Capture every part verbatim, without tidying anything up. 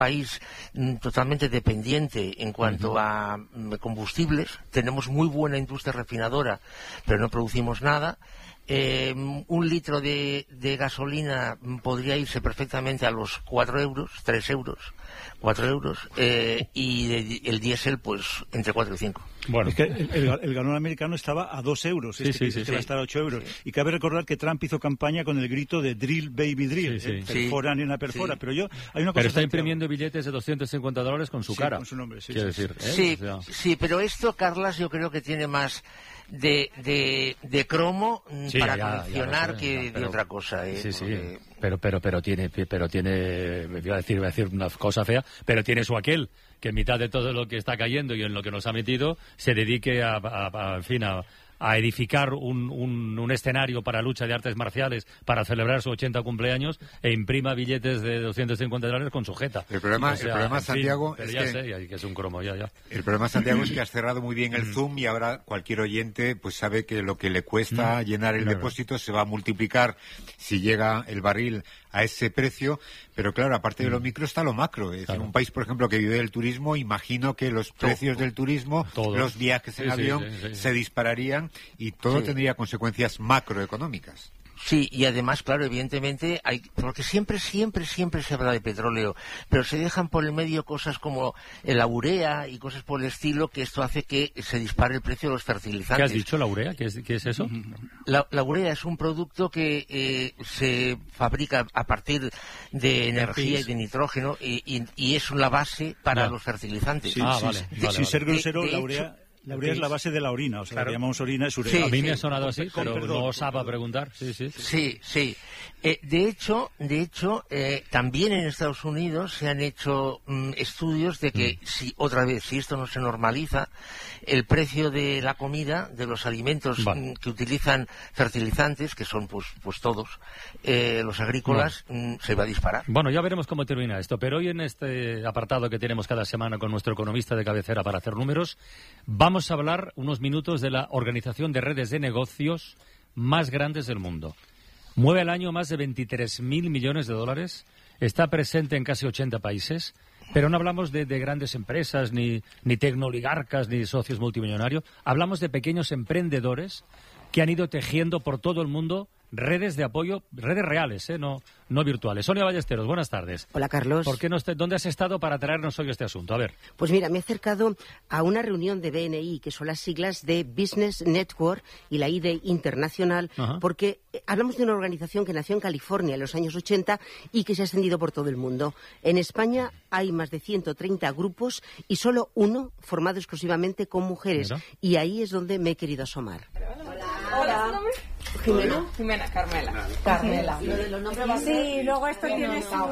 país mm, totalmente dependiente en cuanto uh-huh. a mm, combustibles. Tenemos muy buena industria refinadora, pero no producimos nada. Eh, un litro de, de gasolina podría irse perfectamente a los cuatro euros, tres euros, cuatro euros, eh, y de, el diésel, pues, entre cuatro y cinco. Bueno, es que el, el, el galón americano estaba a dos euros, sí, este sí, sí, que sí. va a estar a ocho euros. Sí. Y cabe recordar que Trump hizo campaña con el grito de drill, baby, drill. Sí, sí. Eh, perforan y una perfora. Sí. Pero yo, hay una cosa. Pero está imprimiendo billetes de doscientos cincuenta dólares con su sí, cara. Con su nombre, sí. Quiero sí, decir, sí. ¿eh? Sí, o sea... sí, pero esto, Carlas, yo creo que tiene más de, de, de cromo sí, para ya, coleccionar ya, ya, que ya, pero, de otra cosa. ¿eh? Sí, sí. Porque... Pero, pero, pero tiene, pero tiene, iba a decir, iba a decir una cosa fea, pero tiene su aquel, que en mitad de todo lo que está cayendo y en lo que nos ha metido, se dedique a, a, a en fin, a, a edificar un, un, un escenario para lucha de artes marciales para celebrar su ochenta cumpleaños e imprima billetes de doscientos cincuenta dólares con sujeta. El problema, o sea, el problema Santiago, fin, es ya que, sé, que es un cromo, ya, ya. El problema, Santiago, es que has cerrado muy bien el Zoom y ahora cualquier oyente pues sabe que lo que le cuesta mm, llenar el claro. depósito se va a multiplicar si llega el barril a ese precio, pero claro, aparte de lo micro está lo macro. Es claro. decir, un país, por ejemplo, que vive del turismo, imagino que los precios todo, del turismo, todo. los viajes en sí, avión, sí, sí, sí. se dispararían y todo sí. tendría consecuencias macroeconómicas. Sí, y además, claro, evidentemente, hay, porque siempre, siempre, siempre se habla de petróleo, pero se dejan por el medio cosas como la urea y cosas por el estilo, que esto hace que se dispare el precio de los fertilizantes. ¿Qué has dicho, la urea? ¿Qué es, qué es eso? La, la urea es un producto que eh, se fabrica a partir de energía y de nitrógeno y, y, y es la base para no. los fertilizantes. Sí, ah, sí, vale, sí. vale, Sin vale. ser grosero, de, de la urea... hecho, La urea es la base de la orina, o sea, claro. lo que llamamos orina es urea. Sí, a mí sí. me ha sonado así, con, pero perdón, no osaba preguntar. Sí, sí. Sí, sí. sí. Eh, de hecho, de hecho eh, también en Estados Unidos se han hecho mm, estudios de que, mm. si otra vez, si esto no se normaliza, el precio de la comida, de los alimentos vale. mm, que utilizan fertilizantes, que son pues pues todos, eh, los agrícolas, vale. mm, se va a disparar. Bueno, ya veremos cómo termina esto, pero hoy en este apartado que tenemos cada semana con nuestro economista de cabecera para hacer números, vamos a hablar unos minutos de la organización de redes de negocios más grandes del mundo. Mueve al año más de veintitrés mil millones de dólares, está presente en casi ochenta países, pero no hablamos de, de grandes empresas, ni, ni tecnoligarcas, ni socios multimillonarios. Hablamos de pequeños emprendedores que han ido tejiendo por todo el mundo redes de apoyo, redes reales, ¿eh? no, no virtuales. Sonia Ballesteros, buenas tardes. Hola, Carlos. ¿Por qué no esté, ¿Dónde has estado para traernos hoy este asunto? A ver. Pues mira, me he acercado a una reunión de B N I, que son las siglas de Business Network y la I de Internacional, Ajá. porque hablamos de una organización que nació en California en los años ochenta y que se ha extendido por todo el mundo. En España hay más de ciento treinta grupos y solo uno formado exclusivamente con mujeres. Mira. Y ahí es donde me he querido asomar. Hola. Hola. Jimena. Jimena, Carmela. Carmela. Lo de los nombres sí, luego esto tiene su...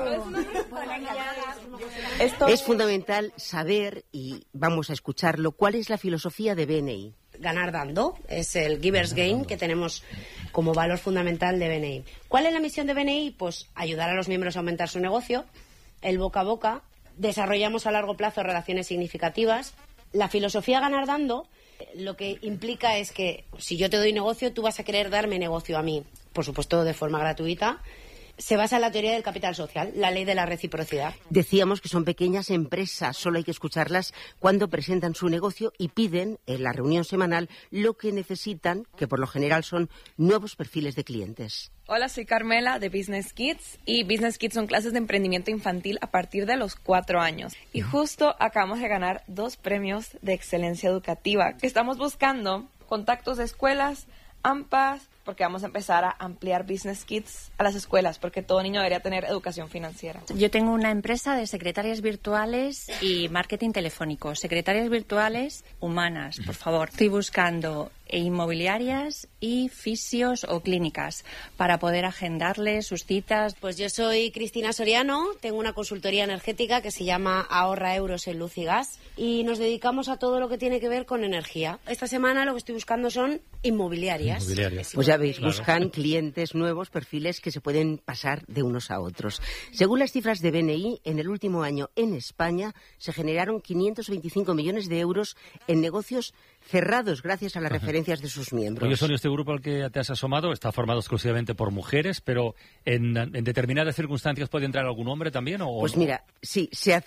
Esto... Es fundamental saber, y vamos a escucharlo, cuál es la filosofía de B N I. Ganar dando, es el Givers Gain que tenemos como valor fundamental de B N I. ¿Cuál es la misión de B N I? Pues ayudar a los miembros a aumentar su negocio, el boca a boca, desarrollamos a largo plazo relaciones significativas. La filosofía ganar dando lo que implica es que si yo te doy negocio, tú vas a querer darme negocio a mí, por supuesto de forma gratuita. Se basa en la teoría del capital social, la ley de la reciprocidad. Decíamos que son pequeñas empresas, solo hay que escucharlas cuando presentan su negocio y piden en la reunión semanal lo que necesitan, que por lo general son nuevos perfiles de clientes. Hola, soy Carmela de Business Kids y Business Kids son clases de emprendimiento infantil a partir de los cuatro años. Y justo acabamos de ganar dos premios de excelencia educativa. Estamos buscando contactos de escuelas, A M P A S, porque vamos a empezar a ampliar Business Kids a las escuelas, porque todo niño debería tener educación financiera. Yo tengo una empresa de secretarias virtuales y marketing telefónico. Secretarias virtuales humanas, por favor. Estoy buscando inmobiliarias y fisios o clínicas para poder agendarles sus citas. Pues yo soy Cristina Soriano, tengo una consultoría energética que se llama Ahorra Euros en Luz y Gas y nos dedicamos a todo lo que tiene que ver con energía. Esta semana lo que estoy buscando son inmobiliarias. Inmobiliarias. Pues ya veis, claro. Buscan clientes nuevos, perfiles que se pueden pasar de unos a otros. Según las cifras de B N I, en el último año en España se generaron quinientos veinticinco millones de euros en negocios cerrados gracias a las Ajá. referencias de sus miembros. Oye, Sonia, este grupo al que te has asomado está formado exclusivamente por mujeres, pero en, en determinadas circunstancias puede entrar algún hombre también, ¿o Pues no? mira, sí, se